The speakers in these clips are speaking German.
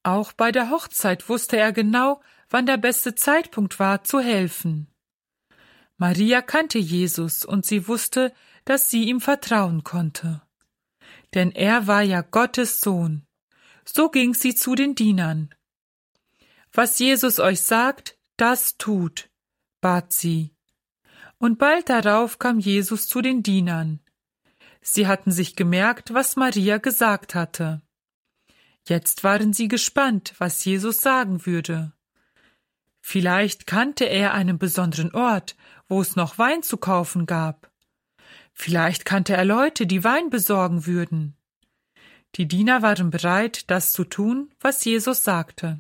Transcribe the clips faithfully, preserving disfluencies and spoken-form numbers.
Auch bei der Hochzeit wusste er genau, wann der beste Zeitpunkt war, zu helfen. Maria kannte Jesus und sie wusste, dass sie ihm vertrauen konnte. Denn er war ja Gottes Sohn. So ging sie zu den Dienern. »Was Jesus euch sagt, das tut«, bat sie. Und bald darauf kam Jesus zu den Dienern. Sie hatten sich gemerkt, was Maria gesagt hatte. Jetzt waren sie gespannt, was Jesus sagen würde. Vielleicht kannte er einen besonderen Ort, wo es noch Wein zu kaufen gab. Vielleicht kannte er Leute, die Wein besorgen würden. Die Diener waren bereit, das zu tun, was Jesus sagte.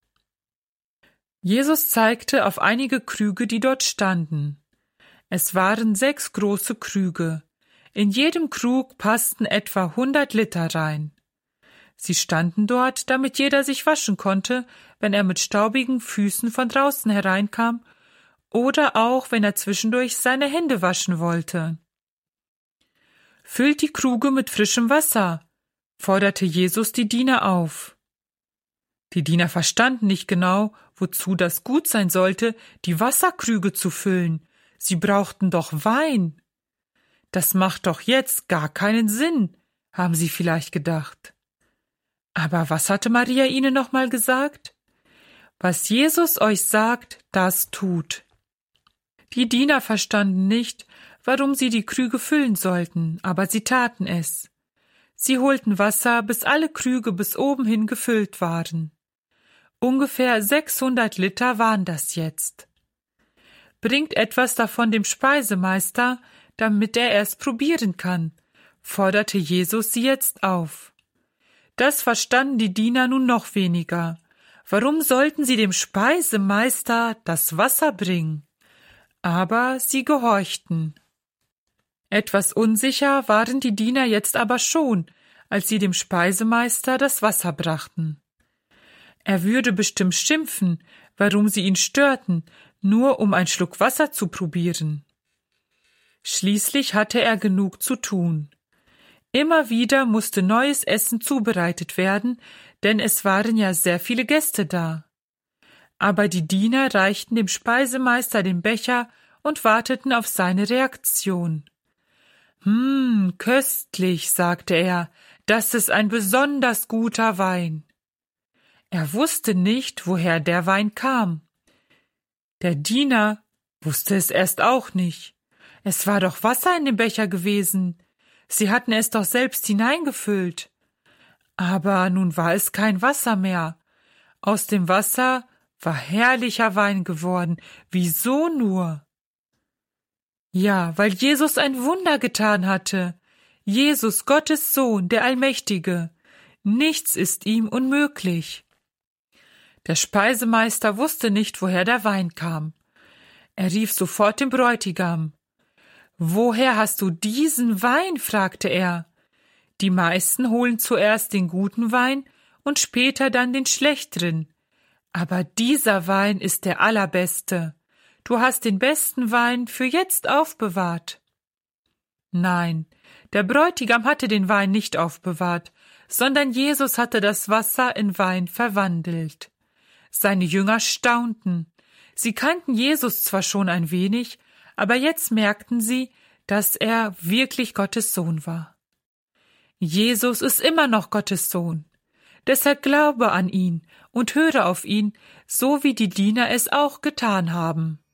Jesus zeigte auf einige Krüge, die dort standen. Es waren sechs große Krüge. In jedem Krug passten etwa hundert Liter rein. Sie standen dort, damit jeder sich waschen konnte, wenn er mit staubigen Füßen von draußen hereinkam oder auch, wenn er zwischendurch seine Hände waschen wollte. »Füllt die Kruge mit frischem Wasser«, forderte Jesus die Diener auf. Die Diener verstanden nicht genau, wozu das gut sein sollte, die Wasserkrüge zu füllen. Sie brauchten doch Wein. Das macht doch jetzt gar keinen Sinn, haben sie vielleicht gedacht. Aber was hatte Maria ihnen nochmal gesagt? Was Jesus euch sagt, das tut. Die Diener verstanden nicht, warum sie die Krüge füllen sollten, aber sie taten es. Sie holten Wasser, bis alle Krüge bis oben hin gefüllt waren. Ungefähr sechshundert Liter waren das jetzt. Bringt etwas davon dem Speisemeister, damit er es probieren kann, forderte Jesus sie jetzt auf. Das verstanden die Diener nun noch weniger. Warum sollten sie dem Speisemeister das Wasser bringen? Aber sie gehorchten. Etwas unsicher waren die Diener jetzt aber schon, als sie dem Speisemeister das Wasser brachten. Er würde bestimmt schimpfen, warum sie ihn störten, nur um einen Schluck Wasser zu probieren. Schließlich hatte er genug zu tun. Immer wieder musste neues Essen zubereitet werden, denn es waren ja sehr viele Gäste da. Aber die Diener reichten dem Speisemeister den Becher und warteten auf seine Reaktion. »Hm, köstlich«, sagte er, »das ist ein besonders guter Wein.« Er wusste nicht, woher der Wein kam. Der Diener wusste es erst auch nicht. Es war doch Wasser in dem Becher gewesen. Sie hatten es doch selbst hineingefüllt. Aber nun war es kein Wasser mehr. Aus dem Wasser war herrlicher Wein geworden. Wieso nur? Ja, weil Jesus ein Wunder getan hatte. Jesus, Gottes Sohn, der Allmächtige. Nichts ist ihm unmöglich. Der Speisemeister wusste nicht, woher der Wein kam. Er rief sofort den Bräutigam. »Woher hast du diesen Wein?« fragte er. Die meisten holen zuerst den guten Wein und später dann den schlechteren. Aber dieser Wein ist der allerbeste. Du hast den besten Wein für jetzt aufbewahrt. Nein, der Bräutigam hatte den Wein nicht aufbewahrt, sondern Jesus hatte das Wasser in Wein verwandelt. Seine Jünger staunten. Sie kannten Jesus zwar schon ein wenig, aber jetzt merkten sie, dass er wirklich Gottes Sohn war. Jesus ist immer noch Gottes Sohn. Deshalb glaube an ihn und höre auf ihn, so wie die Diener es auch getan haben.